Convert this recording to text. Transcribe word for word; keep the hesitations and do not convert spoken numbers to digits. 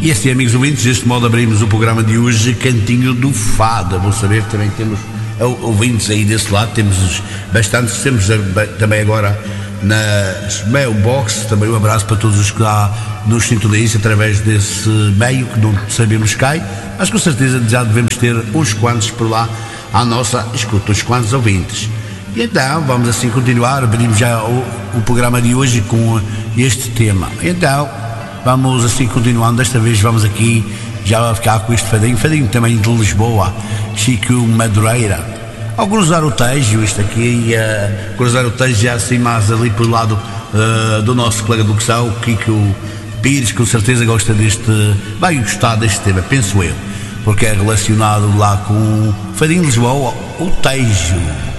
E assim, amigos ouvintes, deste modo abrimos o programa de hoje, Cantinho do Fado. Vou saber que também temos ouvintes aí desse lado, temos bastantes, temos também agora nas mailbox, também um abraço para todos os que lá nos sintonizam através desse meio que não sabemos cai, mas com certeza já devemos ter uns quantos por lá à nossa escuta, uns quantos ouvintes. E então vamos assim continuar, abrimos já o, o programa de hoje com este tema. Então vamos assim continuando, desta vez vamos aqui já ficar com este fadinho, fadinho também de Lisboa, Chico Madureira. Ao cruzar o Tejo, isto aqui, uh, cruzar o Tejo já assim mais ali por lado uh, do nosso colega do Locução, o Kiko Pires, com certeza gosta deste, vai gostar deste tema, penso eu, porque é relacionado lá com o fadinho de Lisboa, o Tejo.